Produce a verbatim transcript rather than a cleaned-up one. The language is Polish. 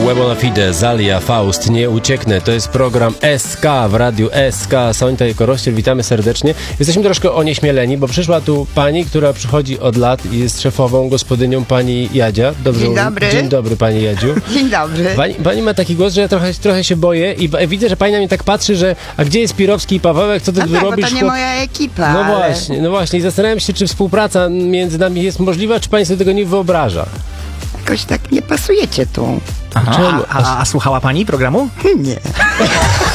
Bona Fide, Zalia, Faust, Nie ucieknę. To jest program S K w radiu S K. Sońta i Korościel, witamy serdecznie. Jesteśmy troszkę onieśmieleni, bo przyszła tu pani, która przychodzi od lat i jest szefową, gospodynią, pani Jadzia. Dobrze Dzień mówię? dobry. Dzień dobry, pani Jadziu. Dzień dobry. Pani, pani ma taki głos, że ja trochę, trochę się boję i b- widzę, że pani na mnie tak patrzy, że a gdzie jest Pirowski i Pawełek, co ty No tu tak, robisz? bo to nie chłop- moja ekipa. No ale... właśnie, no właśnie. I zastanawiam się, czy współpraca między nami jest możliwa, czy pani sobie tego nie wyobraża. Jakoś tak nie pasujecie tu. Aha, Czemu? a, a, a słuchała pani programu? Nie.